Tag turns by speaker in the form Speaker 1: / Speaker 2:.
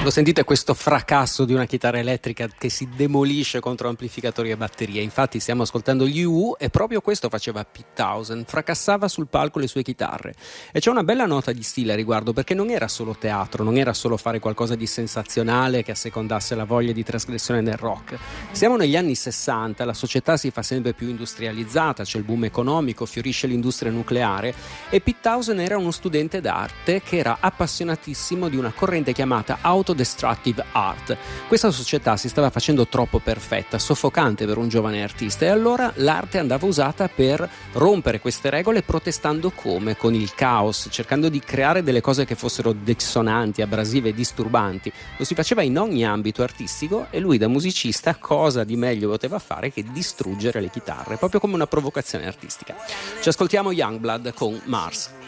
Speaker 1: Lo sentite questo fracasso di una chitarra elettrica che si demolisce contro amplificatori e batterie? Infatti stiamo ascoltando gli U e proprio questo faceva Pete Townshend, fracassava sul palco le sue chitarre. E c'è una bella nota di stile a riguardo, perché non era solo teatro, non era solo fare qualcosa di sensazionale che assecondasse la voglia di trasgressione nel rock. Siamo negli anni 60, la società si fa sempre più industrializzata, c'è il boom economico, fiorisce l'industria nucleare e Pete Townshend era uno studente d'arte che era appassionatissimo di una corrente chiamata Autodestructive Art. Questa società si stava facendo troppo perfetta, soffocante per un giovane artista, e allora l'arte andava usata per rompere queste regole, protestando come? Con il caos, cercando di creare delle cose che fossero dissonanti, abrasive e disturbanti. Lo si faceva in ogni ambito artistico e lui, da musicista, cosa di meglio poteva fare che distruggere le chitarre, proprio come una provocazione artistica. Ci ascoltiamo Youngblood con Mars.